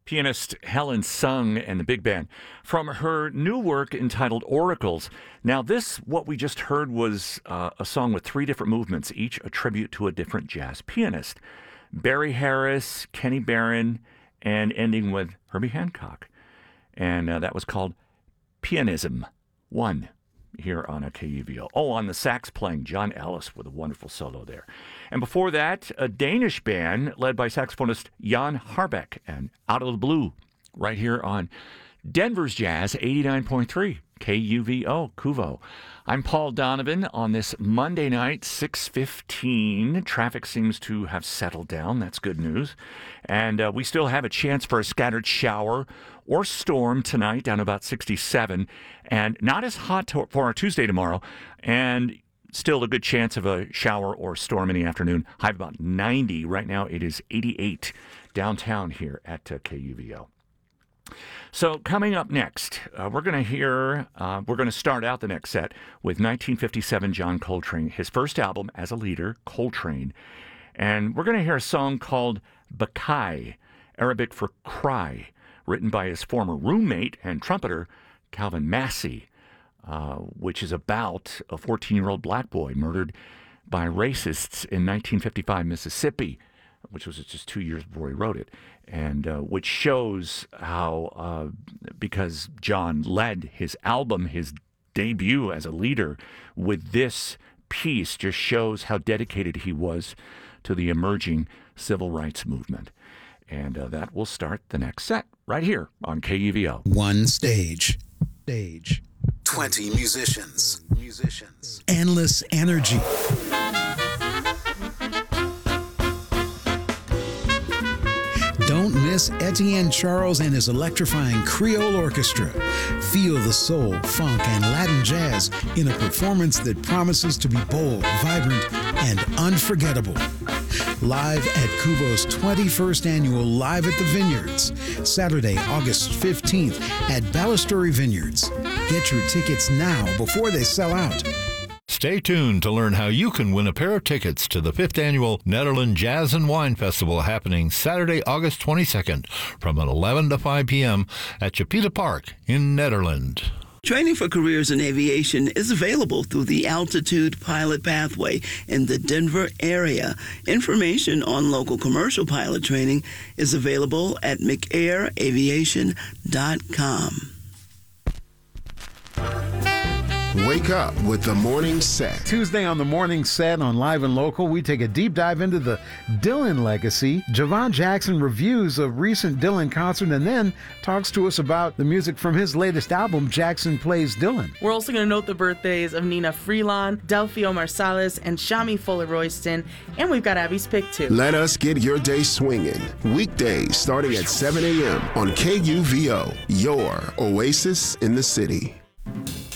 Pianist Helen Sung and the big band from her new work entitled Oracles. Now, what we just heard was a song with three different movements, each a tribute to a different jazz pianist. Barry Harris, Kenny Barron, and ending with Herbie Hancock. And that was called Pianism 1 here on a KUVO. Oh, on the sax playing, John Ellis with a wonderful solo there. And before that, a Danish band led by saxophonist Jan Harbeck and Out of the Blue right here on Denver's Jazz 89.3 KUVO, KUVO. I'm Paul Donovan on this Monday night, 6:15. Traffic seems to have settled down. That's good news. And we still have a chance for a scattered shower or storm tonight, down about 67. And not as hot for our Tuesday tomorrow. And still a good chance of a shower or storm in the afternoon. High of about 90. Right now it is 88 downtown here at KUVO. So coming up next, we're going to start out the next set with 1957 John Coltrane, his first album as a leader, Coltrane. And we're going to hear a song called Bakai, Arabic for cry, written by his former roommate and trumpeter, Calvin Massey, which is about a 14-year-old black boy murdered by racists in 1955 Mississippi, which was just 2 years before he wrote it, and which shows how, because John led his album, his debut as a leader with this piece, just shows how dedicated he was to the emerging civil rights movement. And that will start the next set right here on KUVO. One stage. 20 musicians. Endless energy. Don't miss Etienne Charles and his electrifying Creole Orchestra. Feel the soul, funk, and Latin jazz in a performance that promises to be bold, vibrant, and unforgettable. Live at KUVO's 21st annual Live at the Vineyards, Saturday, August 15th at Balustrade Vineyards. Get your tickets now before they sell out. Stay tuned to learn how you can win a pair of tickets to the 5th Annual Nederland Jazz and Wine Festival happening Saturday, August 22nd from 11 to 5 p.m. at Chapita Park in Nederland. Training for careers in aviation is available through the Altitude Pilot Pathway in the Denver area. Information on local commercial pilot training is available at mcairaviation.com. Wake up with the morning set. Tuesday on the morning set on Live and Local, we take a deep dive into the Dylan legacy. Javon Jackson reviews a recent Dylan concert and then talks to us about the music from his latest album, Jackson Plays Dylan. We're also going to note the birthdays of Nina Freelon, Delphio Marsalis, and Shami Fuller-Royston, and we've got Abby's pick too. Let us get your day swinging. Weekdays starting at 7 a.m. on KUVO, your oasis in the city.